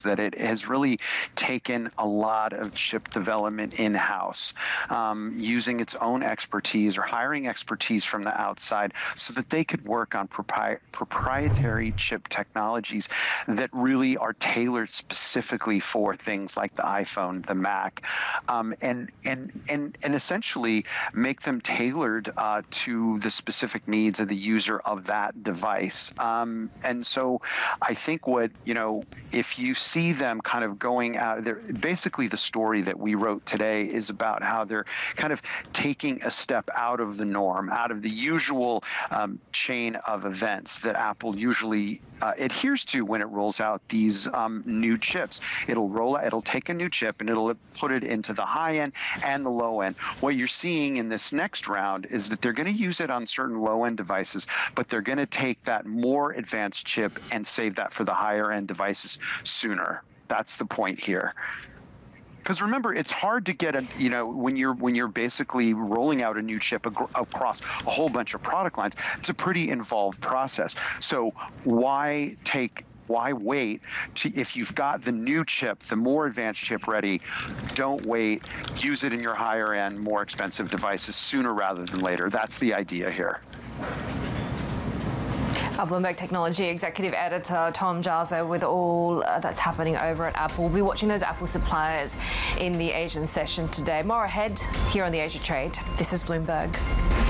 that it has really taken a lot of chip development in-house, using its own expertise or hiring expertise from the outside so that they could work on proprietary chip technologies that really are tailored specifically for things like the iPhone, the Mac, and essentially make them tailored to the specific needs of the user of that device. And so I think if you see them kind of going out there, basically the story that we wrote today is about how they're kind of taking a step out of the norm, out of the usual chain of events that Apple usually adheres to when it rolls out these new chips. It'll take a new chip and it'll put it into the high end and the low end. What you're seeing in this next round is that they're going to use it on certain low end devices, but they're going to take that more advanced chip and save that for the higher end devices sooner. That's the point here. Because remember, it's hard to get when you're basically rolling out a new chip across a whole bunch of product lines. It's a pretty involved process. So why wait if you've got the new chip, the more advanced chip ready? Don't wait. Use it in your higher end, more expensive devices sooner rather than later. That's the idea here. Our Bloomberg Technology Executive Editor Tom Jasa with all that's happening over at Apple. We'll be watching those Apple suppliers in the Asian session today. More ahead here on the Asia Trade. This is Bloomberg.